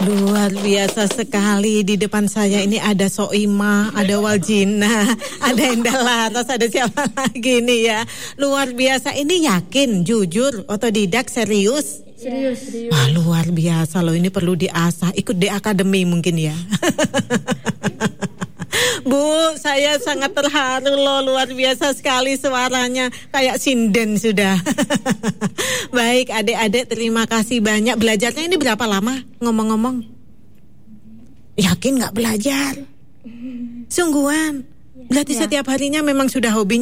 Luar biasa sekali. Di depan saya ini ada Soimah, ada Waljina, ada Endah Laras, ada siapa lagi nih ya. Luar biasa. Ini yakin, jujur, otodidak, serius? Serius. Wah, luar biasa loh. Ini perlu diasah. Ikut di akademi mungkin ya. Bu, saya sangat terharu loh, luar biasa sekali suaranya, kayak sinden sudah. Baik, adik-adik, terima kasih banyak. Belajarnya ini berapa lama ngomong-ngomong? Yakin gak belajar? Sungguhan? Berarti setiap harinya memang sudah hobinya